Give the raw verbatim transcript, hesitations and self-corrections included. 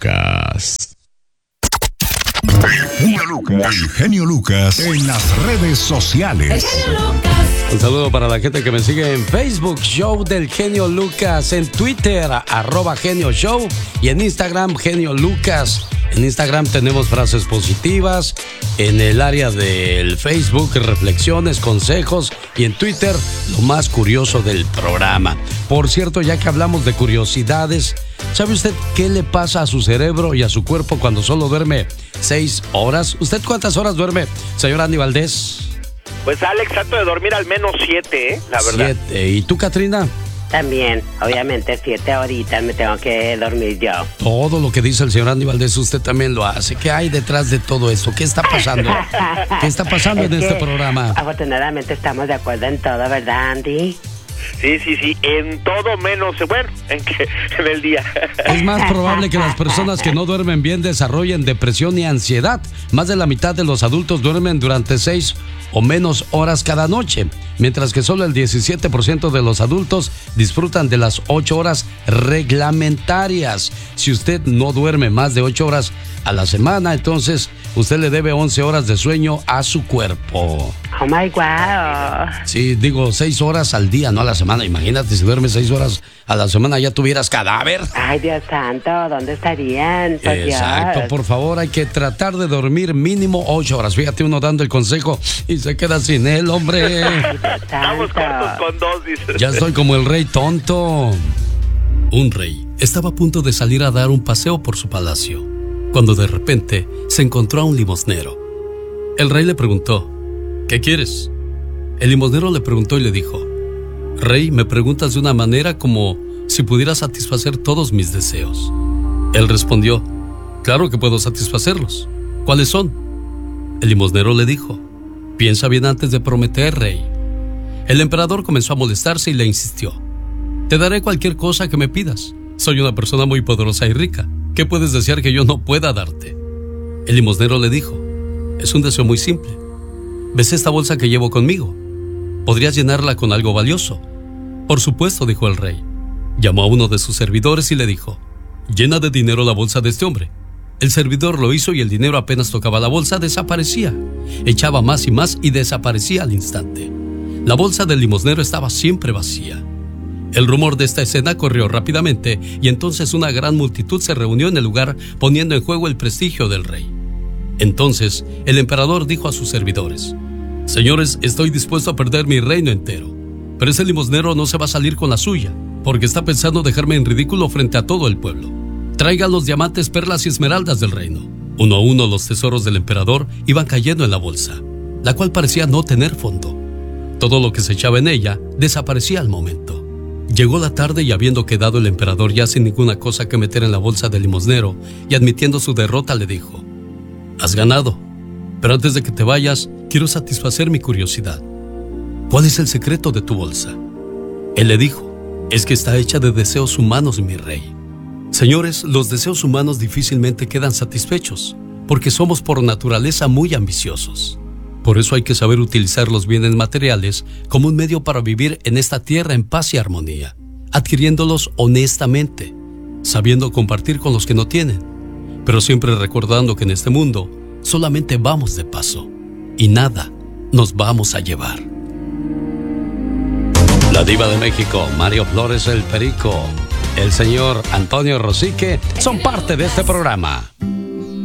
Lucas. El genio Lucas. El genio Lucas en las redes sociales. Un saludo para la gente que me sigue en Facebook, Show del Genio Lucas, en Twitter, arroba Genio Show, y en Instagram, Genio Lucas. En Instagram tenemos frases positivas, en el área del Facebook, reflexiones, consejos, y en Twitter, lo más curioso del programa. Por cierto, ya que hablamos de curiosidades, ¿sabe usted qué le pasa a su cerebro y a su cuerpo cuando solo duerme seis horas? ¿Usted cuántas horas duerme, señor Andy Valdés? Pues Alex, trato de dormir al menos siete, ¿eh? La verdad. Siete. ¿Y tú, Katrina? También, obviamente, siete horitas me tengo que dormir yo. Todo lo que dice el señor Andy Valdés, usted también lo hace. ¿Qué hay detrás de todo esto? ¿Qué está pasando? ¿Qué está pasando Es en que, este programa? Afortunadamente estamos de acuerdo en todo, ¿verdad, Andy? Sí, sí, sí, en todo menos, bueno, en, que, en el día. Es más probable que las personas que no duermen bien desarrollen depresión y ansiedad. Más de la mitad de los adultos duermen durante seis o menos horas cada noche, mientras que solo el diecisiete por ciento de los adultos disfrutan de las ocho horas reglamentarias. Si usted no duerme más de ocho horas a la semana, entonces usted le debe once horas de sueño a su cuerpo. Oh my wow. Sí, digo seis horas al día, no a la semana. Imagínate, si duermes seis horas a la semana ya tuvieras cadáver. Ay, Dios santo, ¿dónde estarían? Por Exacto, Dios. por favor, hay que tratar de dormir mínimo ocho horas. Fíjate, uno dando el consejo y se queda sin él, hombre. Estamos cortos con dos, dices. Ya estoy como el rey tonto. Un rey estaba a punto de salir a dar un paseo por su palacio, cuando de repente se encontró a un limosnero. El rey le preguntó: ¿qué quieres? El limosnero le preguntó y le dijo: Rey, me preguntas de una manera como si pudiera satisfacer todos mis deseos. Él respondió: claro que puedo satisfacerlos. ¿Cuáles son? El limosnero le dijo: piensa bien antes de prometer, rey. El emperador comenzó a molestarse y le insistió: te daré cualquier cosa que me pidas. Soy una persona muy poderosa y rica. ¿Qué puedes desear que yo no pueda darte? El limosnero le dijo: es un deseo muy simple. ¿Ves esta bolsa que llevo conmigo? ¿Podrías llenarla con algo valioso? Por supuesto, dijo el rey. Llamó a uno de sus servidores y le dijo: llena de dinero la bolsa de este hombre. El servidor lo hizo y el dinero, apenas tocaba la bolsa, desaparecía. Echaba más y más y desaparecía al instante. La bolsa del limosnero estaba siempre vacía. El rumor de esta escena corrió rápidamente y entonces una gran multitud se reunió en el lugar, poniendo en juego el prestigio del rey. Entonces el emperador dijo a sus servidores: señores, estoy dispuesto a perder mi reino entero, pero ese limosnero no se va a salir con la suya, porque está pensando dejarme en ridículo frente a todo el pueblo. Traigan los diamantes, perlas y esmeraldas del reino. Uno a uno los tesoros del emperador iban cayendo en la bolsa, la cual parecía no tener fondo. Todo lo que se echaba en ella desaparecía al momento. Llegó la tarde y, habiendo quedado el emperador ya sin ninguna cosa que meter en la bolsa del limosnero y admitiendo su derrota, le dijo: has ganado, pero antes de que te vayas, quiero satisfacer mi curiosidad. ¿Cuál es el secreto de tu bolsa? Él le dijo: es que está hecha de deseos humanos, mi rey. Señores, los deseos humanos difícilmente quedan satisfechos, porque somos por naturaleza muy ambiciosos. Por eso hay que saber utilizar los bienes materiales como un medio para vivir en esta tierra en paz y armonía, adquiriéndolos honestamente, sabiendo compartir con los que no tienen, pero siempre recordando que en este mundo solamente vamos de paso y nada nos vamos a llevar. La diva de México, Mario Flores el Perico, el señor Antonio Rosique son parte de este programa.